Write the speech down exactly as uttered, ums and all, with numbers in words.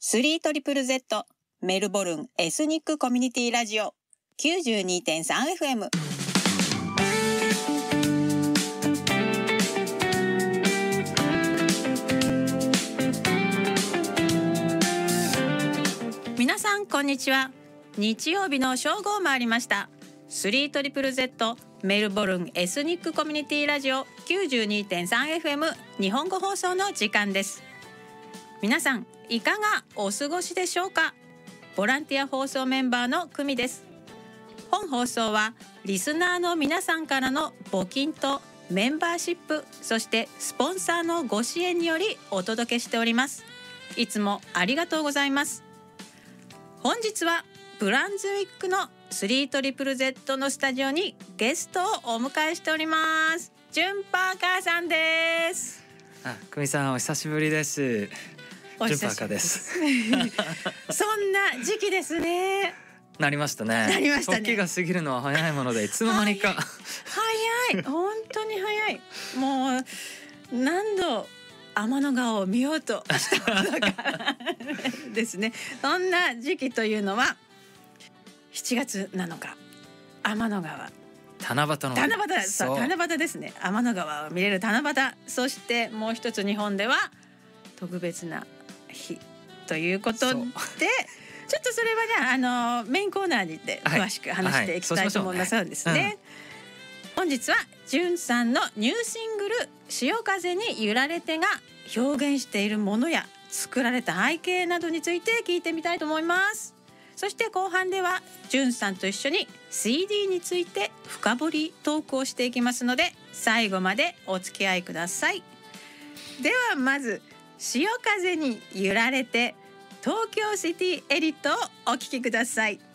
スリートリプルゼット メルボルンエスニックコミュニティラジオ きゅうじゅうにてんさんエフエム。 皆さんこんにちは。日曜日の正午を回りました。 スリートリプルゼット メルボルンエスニックコミュニティラジオ きゅうじゅうにてんさんエフエム 日本語放送の時間です。皆さんいかがお過ごしでしょうか。ボランティア放送メンバーの久美です。本放送はリスナーの皆さんからの募金とメンバーシップ、そしてスポンサーのご支援によりお届けしております。いつもありがとうございます。本日はブランズウィックの スリートリプルゼット のスタジオにゲストをお迎えしております。ジュンパーカーさんです。 あ、久美さんお久しぶりです。 おジュンパーカーです。 そんな時期ですね。 なりましたね。 なりましたね。 時が過ぎるのは早いものでいつの間にか早い本当に早い。もう何度天の川を見ようとしたのかですね。そんな時期というのはしちがつなのか、天の川、 七夕の七夕、そう七夕ですね。天の川を見れる七夕、そしてもう一つ日本では特別な日ということで、ちょっとそれはじゃあ、あのメインコーナーにて詳しく話していきたいと思います。そうですね。本日はジュンさんのニューシングル「潮風に揺られて」が表現しているものや作られた背景などについて聞いてみたいと思います。そして後半ではジュンさんと一緒に シーディー について深掘りトークをしていきますので、最後までお付き合いください。ではまず潮風に揺られて、東京シティエリットをお聞きください。